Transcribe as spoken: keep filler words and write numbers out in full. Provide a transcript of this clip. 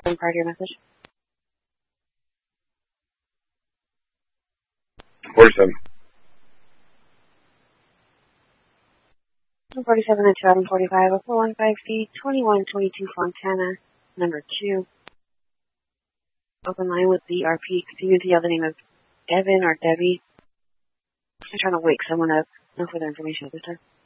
some part of your message. forty-seven. forty-seven at two forty-five, oh four one five C, twenty-one twenty-two Fontana, number two. Open line with the R P. Continue to yell the name of Devin or Debbie. I'm trying to wake someone up. No further information at this time.